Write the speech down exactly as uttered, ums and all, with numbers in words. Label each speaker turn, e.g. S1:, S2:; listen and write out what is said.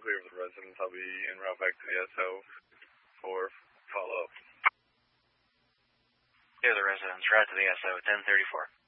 S1: clear of the residence. I'll be en route back to the S O for follow-up.
S2: Clear the residence, route to the S O, ten thirty-four.